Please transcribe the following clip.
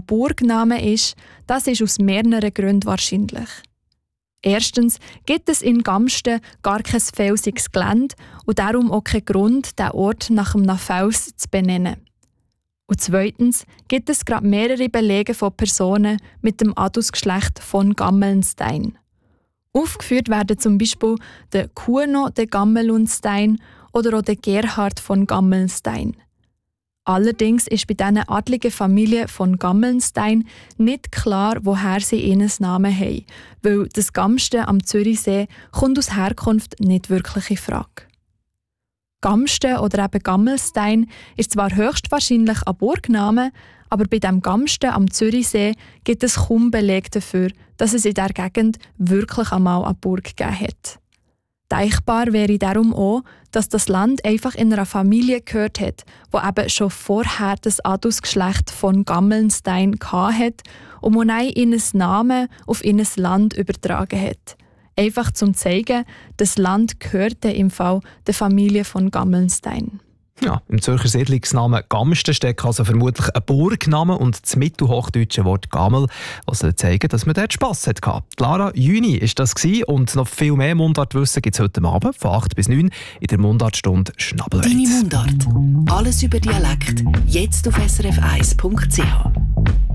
Burgname ist, das ist aus mehreren Gründen wahrscheinlich. Erstens gibt es in Gamsten gar kein felsiges Gelände und darum auch keinen Grund, den Ort nach einem Fels zu benennen. Und zweitens gibt es gerade mehrere Belege von Personen mit dem Adelsgeschlecht von Gammelnstein. Aufgeführt werden zum Beispiel der Kuno de Gammelnstein oder auch der Gerhard von Gammelnstein. Allerdings ist bei diesen adligen Familie von Gammelnstein nicht klar, woher sie ihren Namen haben, weil das Gamsten am Zürichsee kommt aus Herkunft nicht wirklich in Frage. Gamsten oder eben Gammelnstein ist zwar höchstwahrscheinlich ein Burgname, aber bei dem Gamsten am Zürichsee gibt es kaum Belege dafür, dass es in dieser Gegend wirklich einmal eine Burg gegeben hat. Denkbar wäre darum auch, dass das Land einfach in einer Familie gehört hat, die eben schon vorher das Adelsgeschlecht von Gammelnstein hatte und man ihren Namen auf ihr Land übertragen hat. Einfach zum zu zeigen, das Land gehörte im Fall der Familie von Gammelnstein. Ja, im Zürcher Siedlungsnamen Gamsten steckt also vermutlich ein Burgname und das mittelhochdeutsche Wort Gammel, was soll zeigen, dass man dort Spass hatte. Lara Juni war das und noch viel mehr Mundartwissen gibt es heute Abend von 8 bis 9 in der Mundartstunde Schnabelweit. Deine Mundart. Alles über Dialekt. Jetzt auf srf1.ch.